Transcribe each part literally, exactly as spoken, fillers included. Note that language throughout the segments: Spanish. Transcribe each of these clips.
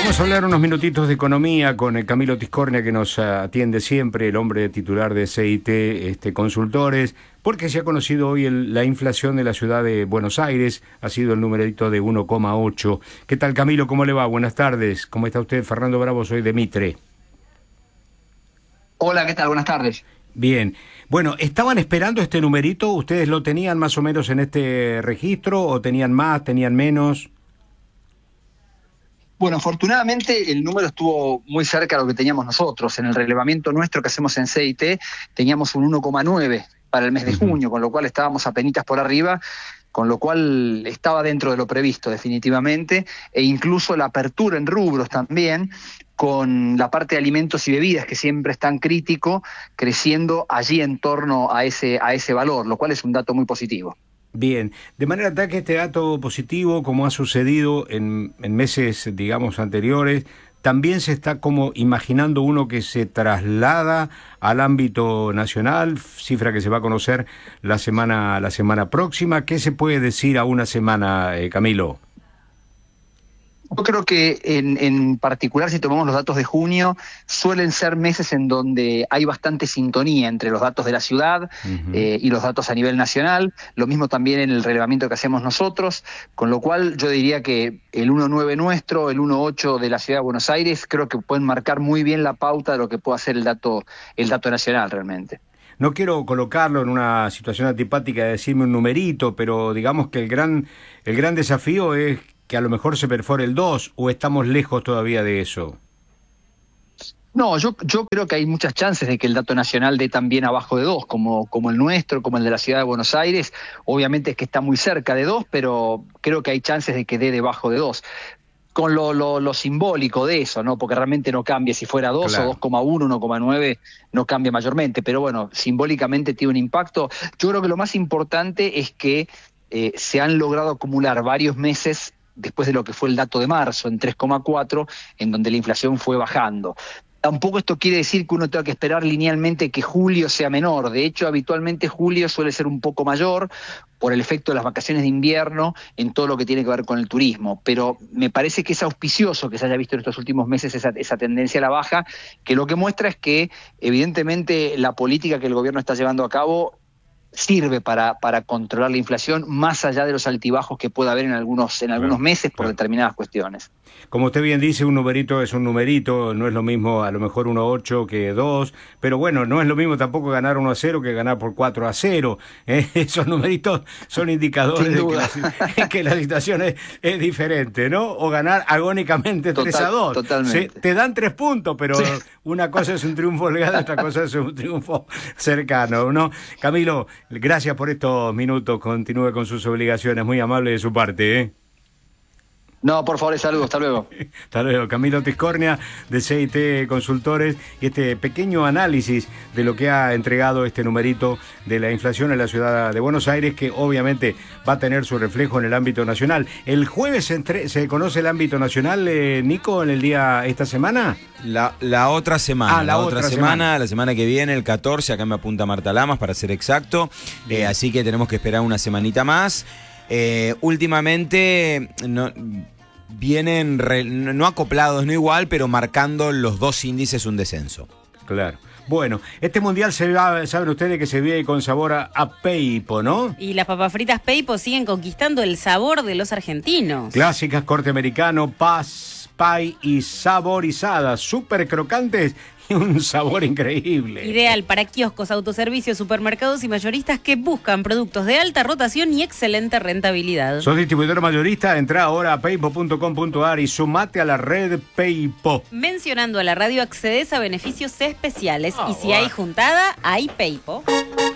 Vamos a hablar unos minutitos de economía con el Camilo Tiscornia, que nos atiende siempre, el hombre titular de C I T este, Consultores, porque se ha conocido hoy el, la inflación de la ciudad de Buenos Aires, ha sido el numerito de uno coma ocho. ¿Qué tal, Camilo? ¿Cómo le va? Buenas tardes. ¿Cómo está usted? Fernando Bravo, soy de Mitre. Hola, ¿qué tal? Buenas tardes. Bien. Bueno, ¿estaban esperando este numerito? ¿Ustedes lo tenían más o menos en este registro o tenían más, tenían menos? Bueno, afortunadamente el número estuvo muy cerca de lo que teníamos nosotros. En el relevamiento nuestro que hacemos en C I T teníamos un uno coma nueve para el mes de junio, con lo cual estábamos apenitas por arriba, con lo cual estaba dentro de lo previsto definitivamente, e incluso la apertura en rubros también, con la parte de alimentos y bebidas, que siempre es tan crítico, creciendo allí en torno a ese, a ese valor, lo cual es un dato muy positivo. Bien, de manera tal que este dato positivo, como ha sucedido en, en meses, digamos, anteriores, también se está como imaginando uno que se traslada al ámbito nacional, cifra que se va a conocer la semana, la semana próxima. ¿Qué se puede decir a una semana, eh, Camilo? Yo creo que en, en particular, si tomamos los datos de junio, suelen ser meses en donde hay bastante sintonía entre los datos de la ciudad uh-huh. eh, y los datos a nivel nacional, lo mismo también en el relevamiento que hacemos nosotros, con lo cual yo diría que el uno coma nueve nuestro, el uno coma ocho de la ciudad de Buenos Aires, creo que pueden marcar muy bien la pauta de lo que pueda ser el dato, el dato nacional realmente. No quiero colocarlo en una situación antipática de decirme un numerito, pero digamos que el gran, el gran desafío es que a lo mejor se perfore el dos, o estamos lejos todavía de eso. No, yo, yo creo que hay muchas chances de que el dato nacional dé también abajo de dos, como, como el nuestro, como el de la ciudad de Buenos Aires. Obviamente es que está muy cerca de dos, pero creo que hay chances de que dé debajo de dos. Con lo, lo, lo simbólico de eso, ¿no? Porque realmente no cambia si fuera dos claro. o dos coma uno, uno coma nueve, no cambia mayormente, pero bueno, simbólicamente tiene un impacto. Yo creo que lo más importante es que eh, se han logrado acumular varios meses después de lo que fue el dato de marzo, en tres coma cuatro, en donde la inflación fue bajando. Tampoco esto quiere decir que uno tenga que esperar linealmente que julio sea menor. De hecho, habitualmente julio suele ser un poco mayor por el efecto de las vacaciones de invierno en todo lo que tiene que ver con el turismo. Pero me parece que es auspicioso que se haya visto en estos últimos meses esa, esa tendencia a la baja, que lo que muestra es que, evidentemente, la política que el gobierno está llevando a cabo sirve para, para controlar la inflación, más allá de los altibajos que pueda haber en algunos, en algunos claro, meses por claro. determinadas cuestiones. Como usted bien dice, un numerito es un numerito, no es lo mismo a lo mejor uno coma ocho que dos, pero bueno, no es lo mismo tampoco ganar uno a cero que ganar por cuatro a cero. ¿eh? Esos numeritos son indicadores de que la, que la situación es, es diferente, ¿no? O ganar agónicamente Total, tres a dos. Totalmente. Se, te dan tres puntos, pero sí. una cosa es un triunfo holgado, otra cosa es un triunfo cercano, ¿no? Camilo, gracias por estos minutos, continúe con sus obligaciones, muy amable de su parte, ¿eh? No, por favor, saludos, hasta luego. Hasta luego, Camilo Tiscornia de C I T Consultores, y este pequeño análisis de lo que ha entregado este numerito de la inflación en la ciudad de Buenos Aires, que obviamente va a tener su reflejo en el ámbito nacional. ¿El jueves se, entre... se conoce el ámbito nacional, eh, Nico, en el día, esta semana? La, la otra semana, ah, la, la otra, otra semana, semana, la semana que viene, el catorce, acá me apunta Marta Lamas para ser exacto, eh, así que tenemos que esperar una semanita más. Eh, últimamente no, vienen re, no acoplados, no igual, pero marcando los dos índices un descenso. Claro. Bueno, este mundial se va, saben ustedes que se vive con sabor a, a Peipo, ¿no? Y las papas fritas Peipo siguen conquistando el sabor de los argentinos. Clásicas, corte americano, paz, pie y saborizadas, súper crocantes y un sabor increíble. Ideal para kioscos, autoservicios, supermercados y mayoristas que buscan productos de alta rotación y excelente rentabilidad. ¿Sos distribuidor mayorista? Entrá ahora a peipo punto com punto ar y sumate a la red Peipo. Mencionando a la radio accedes a beneficios especiales oh, y si wow. hay juntada, hay Peipo.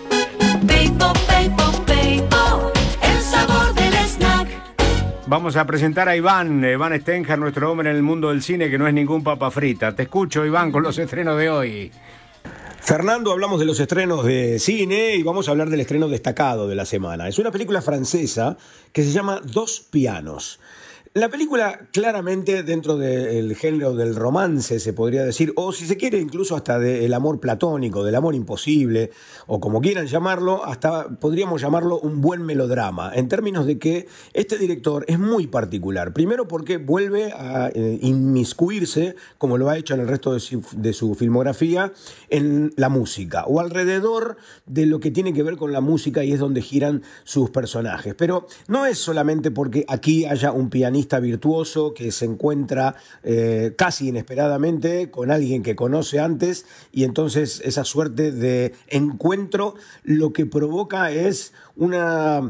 Peipo, Peipo, Peipo, el sabor del snack. Vamos a presentar a Iván, Iván Stenjar, nuestro hombre en el mundo del cine, que no es ningún papa frita. Te escucho, Iván, con los estrenos de hoy. Fernando, hablamos de los estrenos de cine y vamos a hablar del estreno destacado de la semana. Es una película francesa que se llama Dos pianos. La película claramente dentro del género del romance se podría decir, o si se quiere incluso hasta del amor platónico, del amor imposible, o como quieran llamarlo, hasta podríamos llamarlo un buen melodrama, en términos de que este director es muy particular. Primero porque vuelve a eh, inmiscuirse, como lo ha hecho en el resto de su, de su filmografía, en la música, o alrededor de lo que tiene que ver con la música, y es donde giran sus personajes. Pero no es solamente porque aquí haya un pianista virtuoso que se encuentra eh, casi inesperadamente con alguien que conoce antes, y entonces esa suerte de encuentro lo que provoca es una...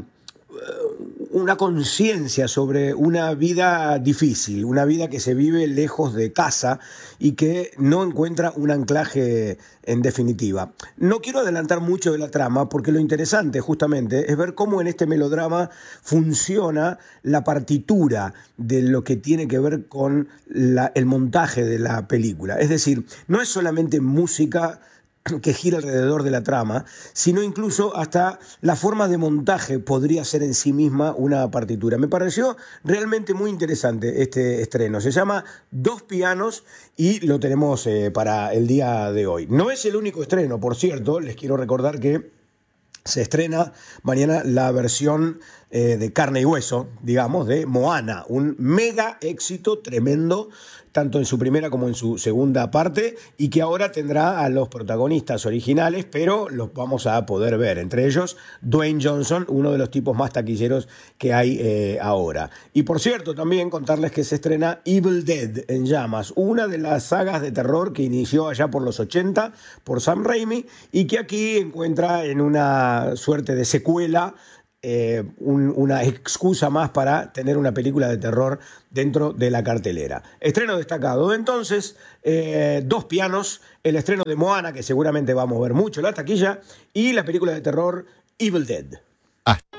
una conciencia sobre una vida difícil, una vida que se vive lejos de casa y que no encuentra un anclaje en definitiva. No quiero adelantar mucho de la trama porque lo interesante justamente es ver cómo en este melodrama funciona la partitura de lo que tiene que ver con la, el montaje de la película. Es decir, no es solamente música que gira alrededor de la trama, sino incluso hasta la forma de montaje podría ser en sí misma una partitura. Me pareció realmente muy interesante este estreno. Se llama Dos pianos y lo tenemos eh, para el día de hoy. No es el único estreno, por cierto, les quiero recordar que se estrena mañana la versión eh, de carne y hueso, digamos, de Moana, un mega éxito tremendo, tanto en su primera como en su segunda parte, y que ahora tendrá a los protagonistas originales, pero los vamos a poder ver, entre ellos Dwayne Johnson, uno de los tipos más taquilleros que hay eh, ahora. Y por cierto, también contarles que se estrena Evil Dead en llamas, una de las sagas de terror que inició allá por los ochenta por Sam Raimi, y que aquí encuentra en una suerte de secuela Eh, un, una excusa más para tener una película de terror dentro de la cartelera. Estreno destacado entonces, eh, Dos pianos, el estreno de Moana, que seguramente va a mover mucho la taquilla, y la película de terror Evil Dead. Ah.